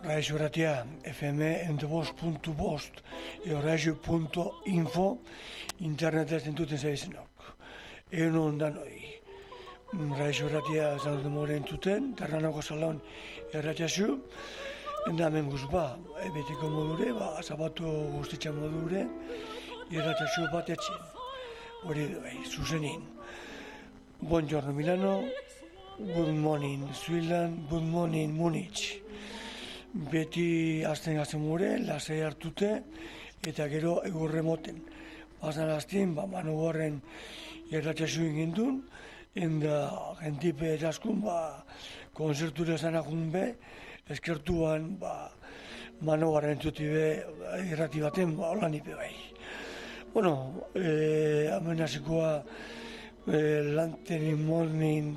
Radio Ratia, FM entobost.bost, radio.info, internetet entuten zaizenok. Egun ondan hoi. Radio Ratia zan demore entuten, Tarranako salon erratiazu, endamen guzba, betiko modure, zabatu guztitza modure, erratiazu bat etxin. Hori zuzenin. Buongiorno Milano, good morning Switzerland, good morning Munich. Beti azten gure, lasai hartute, eta gero egurre moten. Bazan azten, manu horren erratxasu ingindun, enda gentipe eraskun, konzerture zanakun be, eskertuan, manu horren entzuti be, errati baten, holan ipe bai. Bueno, amenazikoa Lantern Morning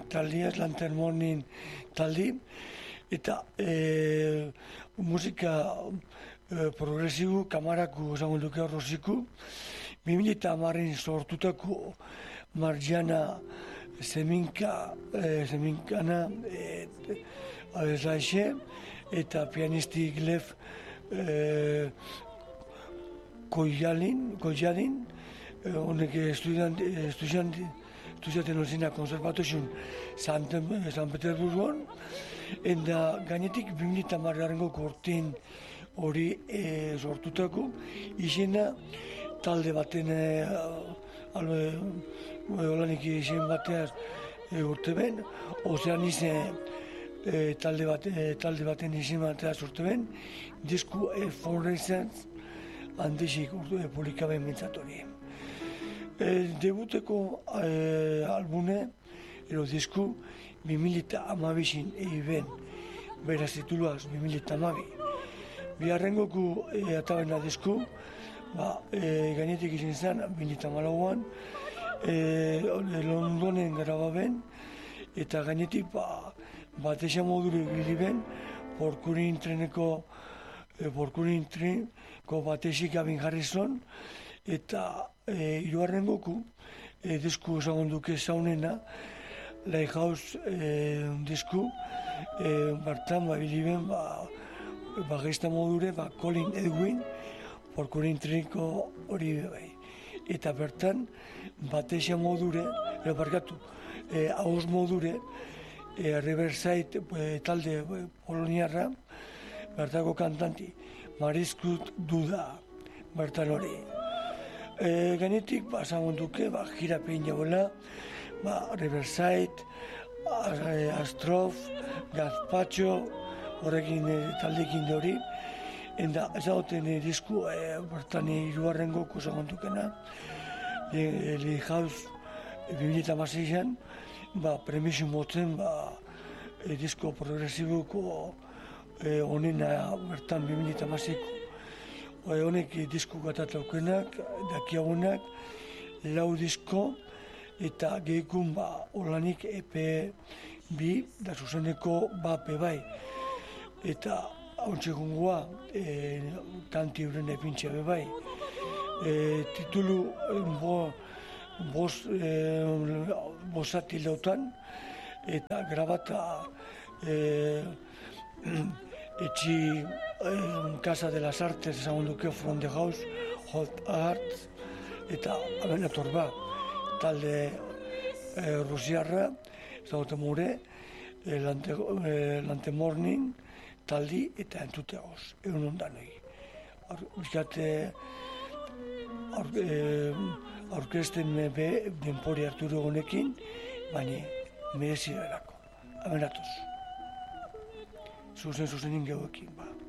taldi, eta musika progresibu, kamaraku esango duke horroziku, 2010 sortutako Marjana Seminkana abeslaixe, eta pianisti Gleb Koyadin, honek estudiaten ozina konservatoiun San Petersburgon, eta gainetik 2010 kortin hori sortutako, izena talde baten, holanik izen bateaz urte ben, ozean izen talde baten izen bateaz urte ben, disku Forensenz handizik publikaben mintzat hori. Debuteko albune, disku, 2012 eiben, beraz tituluaz 2012. Biharrengoku atabena disku, gainetik izin zen, 2014an, Londonen grababen, eta gainetik batesa modure biliben, Porkurin treneko batesik abin Harrison, eta hirugarrengoku disku esagon duke zaunena, Lighthouse disku, bertan biliben gaizta modure, Colin Edwin, Porkurin treneko hori bai. Eta bertan batesa modure, hauz modure, Riverside talde poloniarra, bertako kantanti, Mariskut Duda, bertan hori. Gainetik, zagon duke, jirapein jagoela, Riverside, Astrof, Gazpacho, horrekin taldekin hori, eta ezagoten disku, bertan hirugarren goku zagon dukena, Lighthouse 2016an, premisu motzen, disko progresibuko honena bertan 2016ko. Honek disku gatataukenak, dakiagunak, 4 disko, eta gehikun holanik EP2, da zuzeneko pe bai. Eta hauntzekungoa, kanti horren epintxe be bai. Titulu bosati lautan, eta grabata etxi Casa de las Artes, esagun duke From the House, Hot Arts, eta abenator talde rusiarra, ezagoten mure, Lante Morning, taldi eta entuteagoz, egun ondan egi. Bizkate aurkezten be denpori harturu honekin, baina merezi erako, abenatoz. Zuzenin geuekin,